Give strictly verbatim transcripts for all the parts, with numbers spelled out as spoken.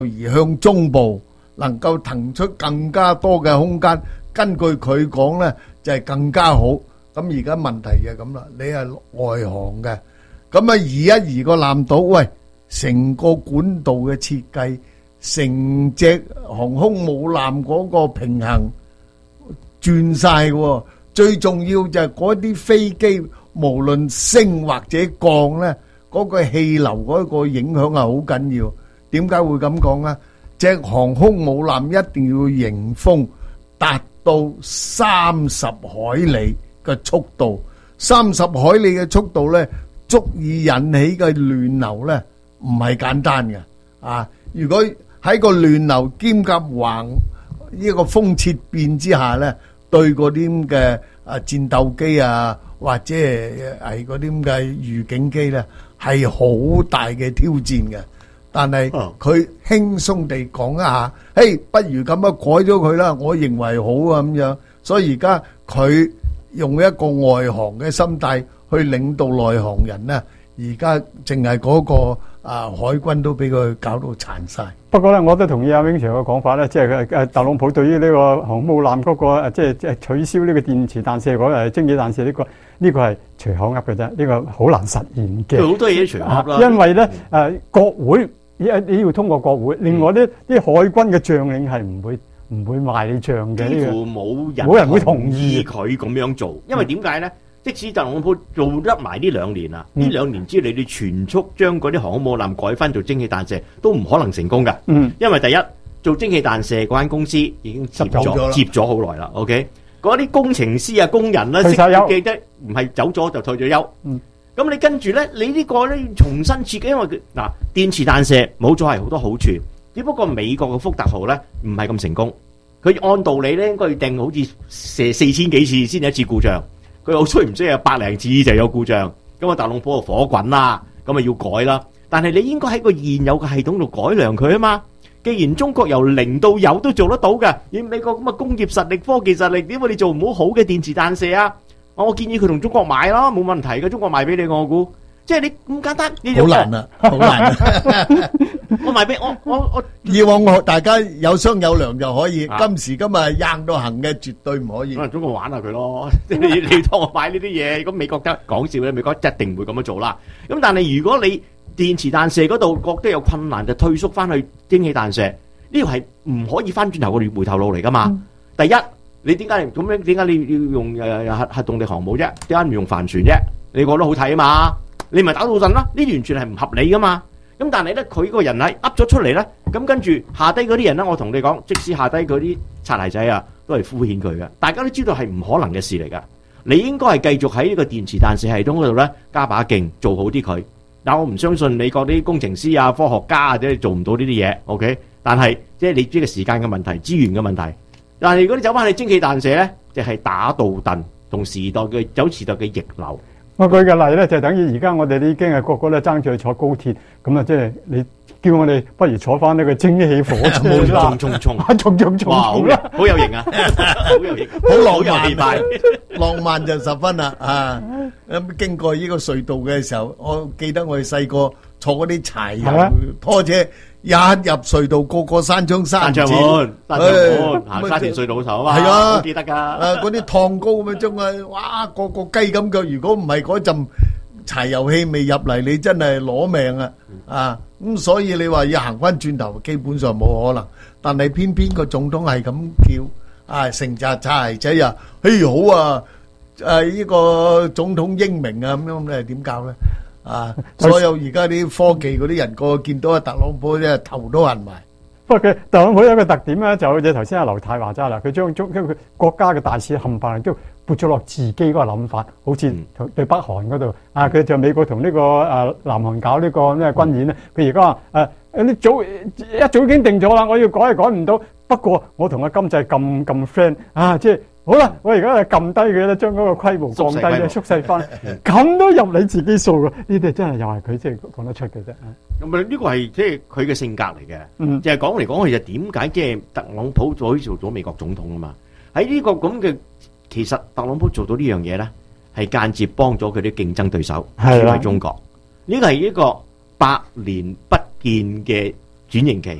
移向中部，能夠騰出更加多嘅空間。根據佢講咧，就係更加好。咁而家問題就咁啦，你係外航嘅，咁啊移一移個艦島，喂，成個管道嘅設計，成隻航空母艦嗰個平衡轉晒喎。最重要就係嗰啲飛機，無論升或者降咧，嗰個氣流嗰個影響係好緊要。點解會咁講啊？隻航空母艦一定要迎風達到三十海里嘅速度，三十海里嘅速度咧，足以引起嘅亂流咧，唔係簡單嘅啊！如果喺個亂流兼夾橫呢個風切變之下咧，對嗰啲咁嘅啊戰鬥機啊，或者係嗰啲咁嘅預警機咧，係好大嘅挑戰嘅。但係佢輕鬆地講一下，嘿，不如咁樣改咗佢啦，我認為好啊咁樣。所以而家佢用一個外行嘅心態去領導內行人咧，而家淨係嗰個啊海軍都俾佢搞到殘晒。 不過咧，我都同意阿 Wing Sir 嘅講法咧，即係誒特朗普對於呢個航母艦嗰個誒，即係即係取消呢個電磁彈射嗰個誒蒸汽彈射呢個呢個係隨口噏嘅啫，呢個好難實現嘅。 好多嘢隨口噏啦， 因為咧誒國會。你要通過國會，另外啲啲海軍嘅將領係唔會唔會賣你帳嘅， 幾乎冇人冇人會同意佢咁樣做，因為點解咧？即使特朗普做得埋呢兩年啊，呢兩年之內你哋全速將嗰啲航空母艦改翻做蒸汽彈射，都唔可能成功㗎。嗯，因為第一做蒸汽彈射嗰間公司已經接咗接咗好耐啦。OK，嗰啲工程師啊、工人咧，記得唔係走咗就退咗休。嗯。咁你跟住咧，你呢個咧重新設計，因為嗱電磁彈射冇咗係好多好處，只不過美國嘅福特號咧唔係咁成功。佢按道理咧應該要定好似射四千幾次先有一次故障，佢好衰唔衰啊？百零次就有故障，咁啊特朗普就火滾啦，咁啊要改啦。但係你應該喺個現有嘅系統度改良佢啊嘛。既然中國由零到有都做得到嘅，以美國咁嘅工業實力、科技實力，點解你做唔好好嘅電磁彈射啊？我建議佢同中國買咯，冇問題嘅。中國賣俾你，我估即係你咁簡單。 好難啊，好難啊！ 我賣俾我我我。 以往我大家有商有量就可以，今時今日硬到行嘅絕對唔可以。 可能中國玩下佢咯，你你當我買呢啲嘢，咁美國得講笑咧，美國一定唔會咁樣做啦。咁但係如果你電磁彈射嗰度覺得有困難，就退縮翻去蒸汽彈射，呢個係唔可以翻轉頭嘅回頭路嚟噶嘛。第一。你點解咁樣？點解你要用誒核核動力航母啫？點解唔用帆船啫？你覺得好睇啊嘛？你咪打到陣啦！呢完全係唔合理噶嘛。咁但係咧，佢個人係噏咗出嚟咧，咁跟住下低嗰啲人咧，我同你講，即使下低嗰啲擦鞋仔啊，都係敷衍佢嘅。大家都知道係唔可能嘅事嚟噶。你應該係繼續喺呢個電磁彈射系統嗰度咧，加把勁做好啲佢。但我唔相信美國啲工程師啊、科學家啊，即係做唔到呢啲嘢。OK， 但係即係你呢個時間嘅問題、資源嘅問題。但係如果你走翻去蒸汽彈射咧，就係打倒盾同時代嘅走時代嘅逆流。 我舉個例咧，就等於而家我哋已經係個個都爭住去坐高鐵，咁啊，即係你叫我哋不如坐翻呢個蒸汽火車啦， 衝衝衝， 衝衝衝， 哇，好好有型啊，好有型， 好浪漫，浪漫就十分啦啊！咁經過呢個隧道嘅時候，我記得我哋細個坐嗰啲柴油拖車。一入隧道，個個山槍山箭， 山槍門行沙田隧道頭啊嘛，係啊，我記得噶。 誒，嗰啲燙高咁樣將啊，哇，個個雞咁腳。如果唔係嗰陣柴油氣未入嚟，你真係攞命啊！啊，咁所以你話要行翻轉頭，基本上冇可能。但係偏偏個總統係咁叫，啊，成扎擦鞋仔啊，嘿好啊，誒呢個總統英明啊，咁樣你係點搞咧？啊！所有而家啲科技嗰啲人個個見到阿特朗普咧，頭都暈埋。 不過佢特朗普有一個特點咧，就好似頭先阿劉太話齋啦，佢將將佢國家嘅大事冚唪唥都撥咗落自己嗰個諗法，好似對北韓嗰度啊，佢就美國同呢個誒南韓搞呢個咩軍演咧，佢而家話誒你早一早已經定咗啦，我要改係改唔到，不過我同阿金仔咁咁 friend 啊，即係。好啦，我而家係撳低佢咧，將嗰個規模降低咧，縮細翻，咁都入你自己數嘅，呢啲真係又係佢即係講得出嘅啫。 咁啊，呢個係即係佢嘅性格嚟嘅，嗯，就係講嚟講去就點解即係特朗普可以做咗美國總統啊嘛？喺呢個咁嘅，其實特朗普做到呢樣嘢咧，係間接幫咗佢啲競爭對手，主要係中國。呢個係一個百年不見嘅轉型期。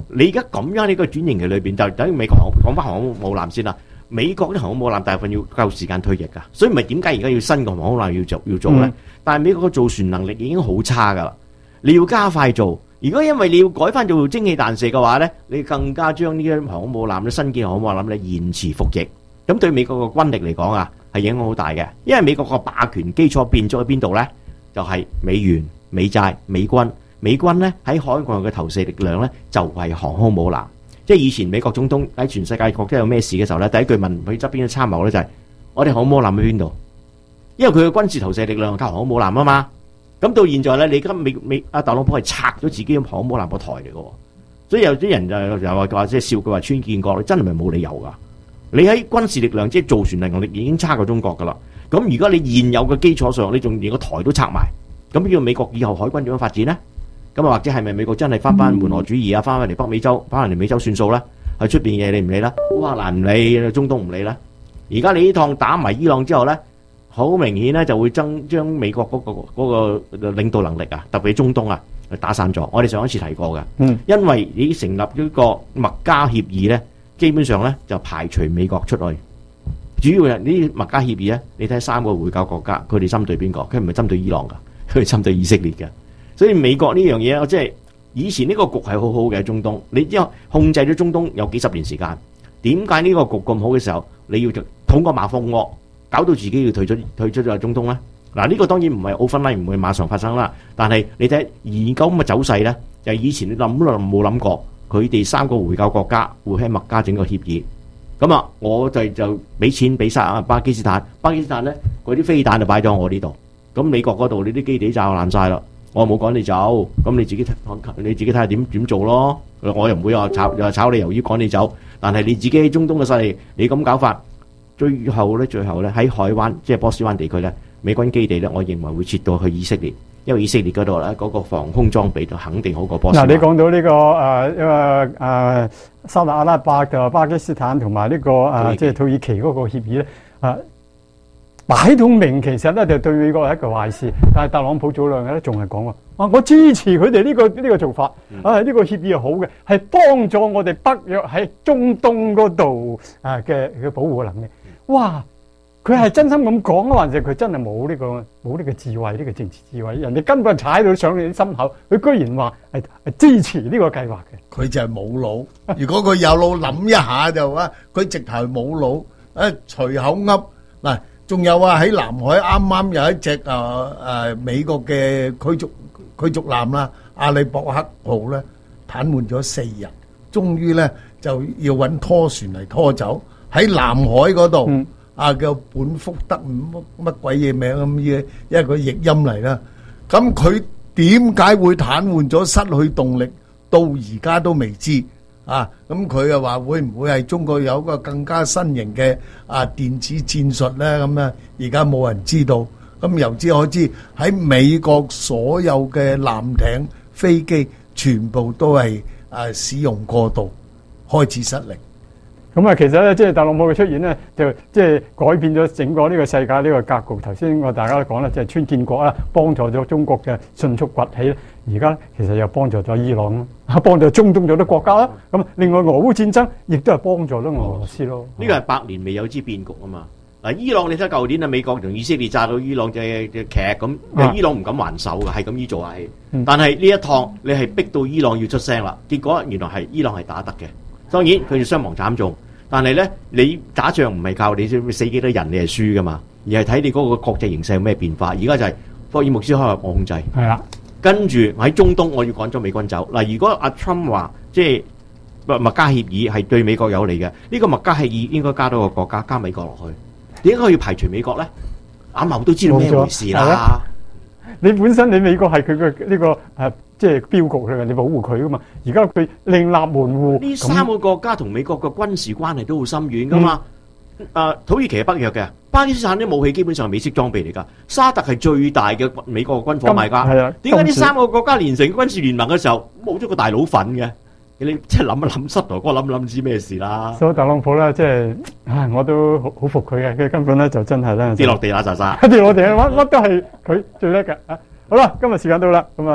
你而家咁樣呢個轉型期裏邊，就等於美國航講翻航空母艦先啦。美國啲航空母艦大部分要夠時間退役㗎，所以唔係點解而家要新嘅航空母艦要做要做咧？ 嗯、 但係美國嘅造船能力已經好差㗎啦，你要加快做。如果因為你要改翻做蒸汽彈射嘅話咧，你更加將呢啲航空母艦咧新建航空母艦咧延遲服役，咁對美國嘅軍力嚟講啊係影響好大嘅。因為美國個霸權基礎變咗喺邊度咧？就係、是、美元、美債、美軍。美軍咧喺海外嘅投射力量咧就係、是、航空母艦。即係以前美國總統喺全世界國家有咩事嘅時候咧，第一句問佢側邊嘅參謀咧就係、是：我哋航空母艦喺邊度？因為佢嘅軍事投射力量係靠航空母艦啊嘛。咁到現在咧，你而家美美阿特朗普係拆咗自己嘅航空母艦個台嚟嘅，所以有啲人就又話話即係笑佢話川建國，你真係咪冇理由㗎？你喺軍事力量即係造船能力已經差過中國㗎啦。咁如果你現有嘅基礎上，你仲連個台都拆埋，咁叫美國以後海軍點樣發展咧？咁啊，或者係咪美國真係翻翻門羅主義啊？翻翻嚟北美洲，翻翻嚟美洲算數啦？喺出邊嘢你唔理啦，烏克蘭唔理，中東唔理啦。而家你呢趟打埋伊朗之後咧，好明顯咧就會增將美國嗰、嗰個嗰、嗰個領導能力啊，特別中東啊，打散咗。我哋上一次提過嘅，嗯，因為你成立呢個麥加協議咧，基本上咧就排除美國出去。主要係呢啲麥加協議咧，你睇三個回教國家，佢哋針對邊個？佢唔係針對伊朗噶，佢係針對以色列嘅。所以美國呢樣嘢，即係以前呢個局係好好嘅中東，你之後控制咗中東有幾十年時間，點解呢個局咁好嘅時候，你要就捅個馬蜂窩，搞到自己要退出退出咗中東咧？嗱，呢個當然唔係 overnight 唔會馬上發生啦，但係你睇而家咁嘅走勢咧，就係以前你諗都冇諗過，佢哋三個回教國家會喺麥加整個協議。咁啊，我就就俾錢俾晒啊巴基斯坦，巴基斯坦咧嗰啲飛彈就擺咗我呢度，咁美國嗰度你啲基地炸爛晒啦。我冇趕你走，咁你自己你自己睇下點點做咯。我又唔會話炒又炒你魷魚趕你走，但係你自己喺中東嘅勢力，你咁搞法，最後咧最後咧喺海灣即係波斯灣地區咧，美軍基地咧，我認為會撤到去以色列，因為以色列嗰度咧嗰個防空裝備就肯定好過波斯灣。嗱， 你講到呢、這個誒誒誒沙特阿拉伯嘅巴基斯坦同埋呢個誒即係土耳其嗰個協議咧，誒、啊。擺到明，其實咧就對美國係一個壞事，但係特朗普早兩日咧仲係講話，啊我支持佢哋呢個呢、呢個做法，嗯、啊呢、呢個協議係好嘅，係幫助我哋北約喺中東嗰度啊嘅嘅保護能力。哇！佢係真心咁講啊，還是佢真係冇呢個冇呢個智慧呢、呢個政治智慧？人哋根本踩到上你啲心口，佢居然話係係支持呢個計劃嘅。 佢就係冇腦。如果佢有腦諗一下就話，佢直頭冇腦，誒隨口噏嗱。仲有啊！喺南海啱啱有一隻誒誒美國嘅驅逐驅逐艦啦，阿里伯克號咧癱瘓咗四日，終於咧就要揾拖船嚟拖走。喺南海嗰度、嗯、啊叫本福德乜乜鬼嘢名咁嘢，因為佢譯音嚟啦。咁佢點解會癱瘓咗、失去動力，到而家都未知。啊，咁佢又話會唔會係中國有個更加新型嘅啊電子戰術咧？咁咧，而家冇人知道。咁由此可知，喺美國所有嘅艦艇、飛機，全部都係啊使用過度，開始失靈。 咁啊，其實咧，即係特朗普嘅出現咧，就即係改變咗整個呢個世界呢個格局。頭先我大家都講啦，即係川建國啦，幫助咗中國嘅迅速崛起咧。而家其實又幫助咗伊朗咯，幫助中東咗啲國家啦。咁另外俄烏戰爭亦都係幫助咗俄羅斯咯。呢個係百年未有之變局啊嘛！嗱，伊朗你睇舊年啊，美國同以色列炸到伊朗嘅嘅劇咁，伊朗唔敢還手嘅，係咁依做下氣。但係呢一趟你係逼到伊朗要出聲啦，結果原來係伊朗係打得嘅。當然佢哋傷亡慘重，但係咧你打仗唔係靠你死幾多人你係輸噶嘛，而係睇你嗰個國際形勢有咩變化。而家就係霍爾木茲海峽我控制。係啦。跟住喺中東，我要趕咗美軍走嗱。如果阿 Trump 話即係麥加協議係對美國有利嘅，呢、這個麥加協議應該加多個國家，加美國落去。點解佢要排除美國咧？阿茂都知道咩回事啦。 你本身你美國係佢嘅呢個誒、啊，即係標局嚟嘅，你保護佢噶嘛。而家佢另立門戶。呢三個國家同美國嘅軍事關係都好深遠噶嘛。誒、嗯啊，土耳其係北約嘅。巴基斯坦啲武器基本上係美式裝備嚟㗎，沙特係最大嘅美國嘅軍火買家。係啊，點解呢三個國家連成軍事聯盟嘅時候冇咗個大佬份嘅？你即係諗一諗，膝頭哥諗諗知咩事啦？所以特朗普咧，即係唉，我都好好服佢嘅，佢根本咧就真係咧跌落地啦，渣渣跌落地，乜乜都係佢最叻嘅。好啦，今日時間到啦，咁啊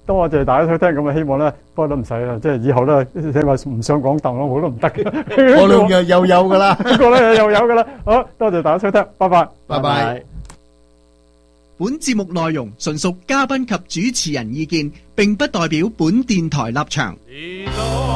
多謝大家收聽，咁啊希望咧，不過都唔使啦，即係以後咧，你話唔想講鄧朗豪都唔得嘅， 過兩日又有噶啦， 過兩日又有噶啦。好多謝大家收聽，拜拜， 拜拜。 本節目內容純屬嘉賓及主持人意見，並不代表本電台立場。